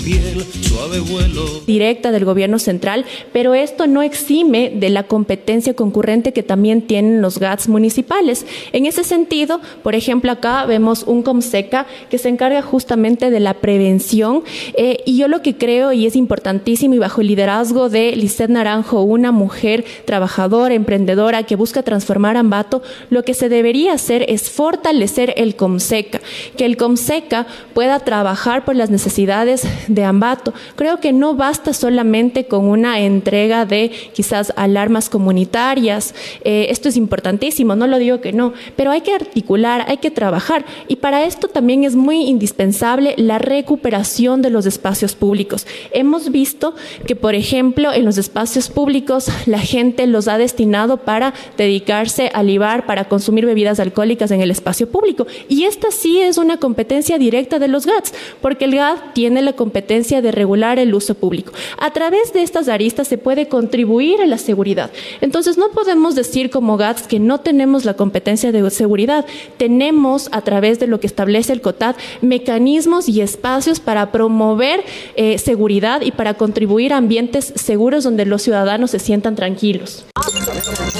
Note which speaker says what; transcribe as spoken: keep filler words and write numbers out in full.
Speaker 1: Piel, suave vuelo.
Speaker 2: Directa del gobierno central, pero esto no exime de la competencia concurrente que también tienen los G A Ts municipales. En ese sentido, por ejemplo, acá vemos un COMSECA que se encarga justamente de la prevención eh, y yo lo que creo, y es importantísimo, y bajo el liderazgo de Lisset Naranjo, una mujer trabajadora, emprendedora que busca transformar Ambato, lo que se debería hacer es fortalecer el COMSECA, que el COMSECA pueda trabajar por las necesidades de Ambato. Creo que no basta solamente con una entrega de quizás alarmas comunitarias, eh, esto es importantísimo, no lo digo que no, pero hay que articular, hay que trabajar, y para esto también es muy indispensable la recuperación de los espacios públicos. Hemos visto que, por ejemplo, en los espacios públicos la gente los ha destinado para dedicarse a libar, para consumir bebidas alcohólicas en el espacio público, y esta sí es una competencia directa de los G A Ts, porque el G A T tiene la competencia de regular el uso público. A través de estas aristas se puede contribuir a la seguridad. Entonces no podemos decir como G A Ts que no tenemos la competencia de seguridad. Tenemos, a través de lo que establece el COTAD, mecanismos y espacios para promover eh, seguridad y para contribuir a ambientes seguros donde los ciudadanos se sientan tranquilos.